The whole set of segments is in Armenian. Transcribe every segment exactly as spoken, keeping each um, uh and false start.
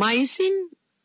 Մայիսին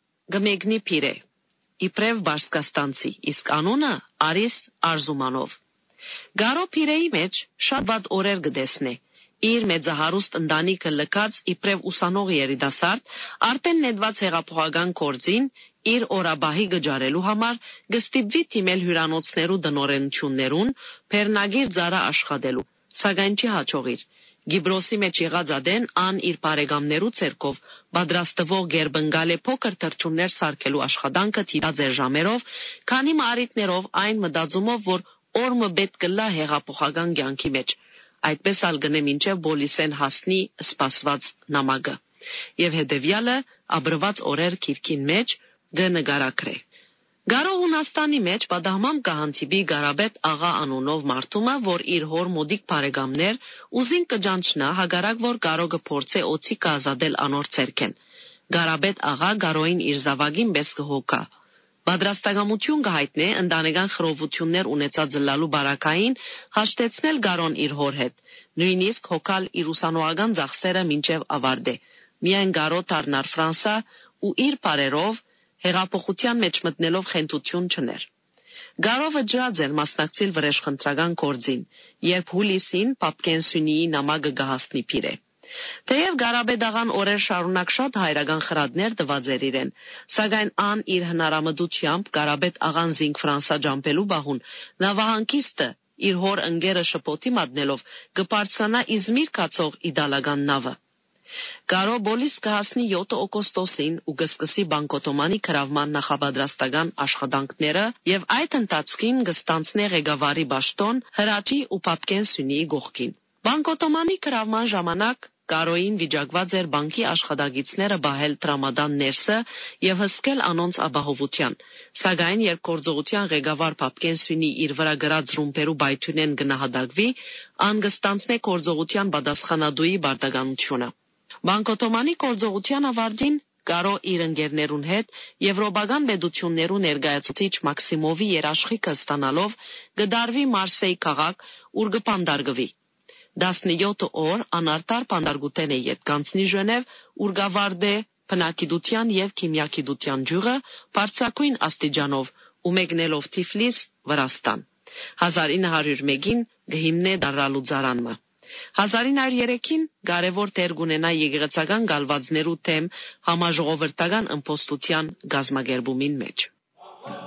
գմեգնի պիրե, իպրև Բարսկաստանցի, իսկ անունը Արիս Արզումանով։ Գարո պիրեի մեջ շատ վատ օրեր գտեսնե, իր մեծահարուստ ընտանիքը լքած իպրև ուսանող երիտասարդ, արդեն նետված հեղափոխական գործին իր օրաբահի գջարելու համար գստիպվի թիմել հյուրանոցներու դնորենություններուն, բեռնագիր ծառա աշխատելու, սակայն չի հաջողիր։ Գիբրոսի մեջ եղած ադեն ան իր բարեկամներու ցերկով պատրաստվող գերբնգալե փոքր թրջուններ սարքելու աշխատանքը թիրած էր ժամերով, քանի մարիտներով այն մտածումով, որ օրը պետք կլա հեղափոխական կյանքի մեջ։ Այդպես ալ գնե մինչև Բոլիսեն հասնի սպասված նամակը։ Եվ հետևյալը աբրված օրեր քիրքին մեջ գնգարակրե։ Գարո Հունաստանի մեջ պատահմամբ կհանդիպի Գարաբետ աղա անունով մարդումը, որ իր հոր մոդիկ բարեկամներ ուզին կջանչնա հագարակ որ Գարո կփորձե օծի կազադել անոր ցերքեն։ Գարաբետ աղա Գարոին իր զավակին պես կհոգա։ Պատրաստակամություն կհայտնե ընտանեկան խռովություններ ունեցած լալու բարակային հաշտեցնել Գարոն իր հոր հետ, նույնիսկ հոգալ իր ուսանողական ծախսերը մինչև ավարտե։ Միայն Գարո դառնար Ֆրանսա ու իր բարերով հեղափոխության մեջ մտնելով խենթություն չներ։ Գարովը ջրած էր մասնակցել վրեժխնդրական գործին, երբ հուլիսին Պապկենսյունիի նամակը գահասնի պիրե։ Թեև Գարաբետ աղան օրեր շարունակ շատ հայրական խրատներ տված էր իրեն, սակայն ան իր հնարամտությամբ Գարաբետ աղան զինք Ֆրանսա ջամպելու բահուն նավահանգիստը իր հոր ընկերը շփոթի մատնելով կբարձրանա Իզմիր կացող իդալական նավը։ Գարո Բոլիս կհասնի յոթ օգոստոսին ու կսկսի բանկոտոմանի գրավման նախապատրաստական աշխատանքները եւ այդ ընթացքին կստանցնի ղեկավարի պաշտոն Հրաչի ու Պապկենսյունիի գողքին։ Բանկոտոմանի գրավման ժամանակ Գարոին վիճակված էր բանկի աշխատակիցները բահել տրամադան ներսը եւ հսկել անոնց ապահովության, սակայն երբ գործողության ղեկավար Պապկենսյունի իր վրա գրած ռումբերու բայթյունեն գնահատակվի, ան կստանցնե գործողության պատասխանատուի բարտականությունը։ Բանկոտոմանի գործողության ավարտին Գարո իր ընկերներուն հետ եվրոպական պետություններու ներկայացուցիչ Մաքսիմովի երաշխիքը ստանալով կդարվի Մարսեյ քաղաք, ուր կպանդարգվի։ տասնյոթ օր անարտար պանդարգութեն է ետ կանցնի Ժնև, ուր գավարդե բնակիդության եւ քիմիագիտության ջուղը բարձրակույն աստիճանով ու մեկնելով Թիֆլիս Վրաստան։ հազար ինը հարյուր մեկին գհիմնե դարալուծարանը։ հազար ինը հարյուր երեքին կարևոր դեր կունենա եկեղեցական գալվածներու թեմ համաժողովրդական ըմբոստության գազմագերբումին մեջ։